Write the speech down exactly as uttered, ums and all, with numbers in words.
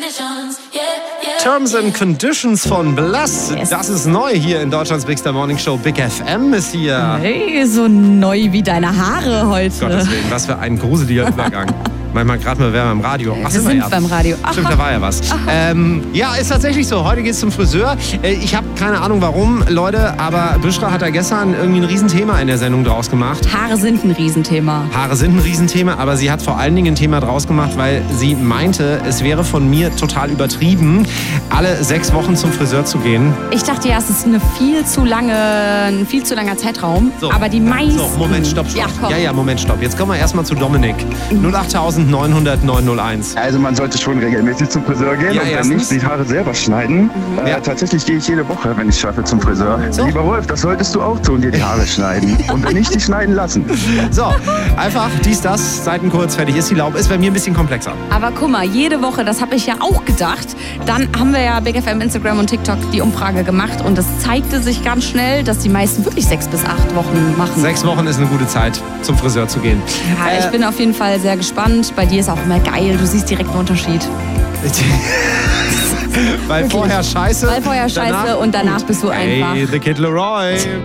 Terms and Conditions von Bless. Yes. Das ist neu hier in Deutschlands Bigster Morning Show. Big F M ist hier. Hey, so neu wie deine Haare heute. Gottes Willen, was für ein gruseliger Übergang. Manchmal gerade mal wären wir im Radio. Ach, wir sind ja. beim Radio. Aha. Stimmt, da war ja was. Ähm, ja, ist tatsächlich so. Heute geht's zum Friseur. Äh, Ich habe keine Ahnung warum, Leute, aber Büschra hat da gestern irgendwie ein Riesenthema in der Sendung draus gemacht. Haare sind ein Riesenthema. Haare sind ein Riesenthema, aber sie hat vor allen Dingen ein Thema draus gemacht, weil sie meinte, es wäre von mir total übertrieben, alle sechs Wochen zum Friseur zu gehen. Ich dachte ja, es ist eine viel zu lange, ein viel zu langer Zeitraum. So, aber die meisten... So, Moment, stopp, stopp. Ja, komm. ja, ja, Moment, stopp. Jetzt kommen wir erstmal zu Dominik. null acht neun null null neun null eins. Also man sollte schon regelmäßig zum Friseur gehen Ja, und wenn erstens. nicht, die Haare selber schneiden. Mhm. Äh, Ja. Tatsächlich gehe ich jede Woche, wenn ich schaffe, zum Friseur. So. Lieber Wolf, das solltest du auch tun, dir die Haare schneiden. Und wenn nicht, die schneiden lassen. So, einfach dies, das, Seiten kurz, fertig ist die Laube. Ist bei mir ein bisschen komplexer. Aber guck mal, jede Woche, das habe ich ja auch gedacht. Dann haben wir ja Big F M, Instagram und TikTok die Umfrage gemacht. Und es zeigte sich ganz schnell, dass die meisten wirklich sechs bis acht Wochen machen. Sechs Wochen ist eine gute Zeit, zum Friseur zu gehen. Ja, ich bin auf jeden Fall sehr gespannt. Bei dir ist auch immer geil. Du siehst direkt einen Unterschied. Weil vorher scheiße. Weil vorher scheiße und danach bist du einfach... Hey, The Kid Leroy.